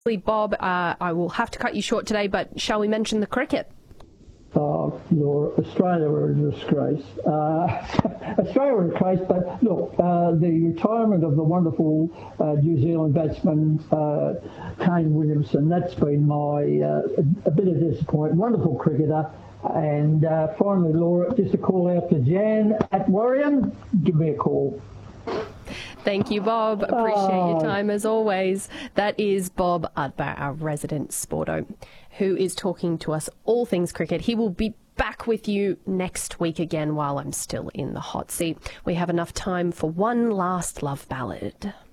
Bob, I will have to cut you short today, but shall we mention the cricket? Laura, Australia were a disgrace. Australia were a disgrace, but look, the retirement of the wonderful New Zealand batsman Kane Williamson, that's been a bit of disappointment. Wonderful cricketer. And finally, Laura, just a call out to Jan at Warrior. Give me a call. Thank you, Bob. Appreciate your time as always. That is Bob Udbar, our resident sporto, who is talking to us all things cricket. He will be back with you next week again while I'm still in the hot seat. We have enough time for one last love ballad.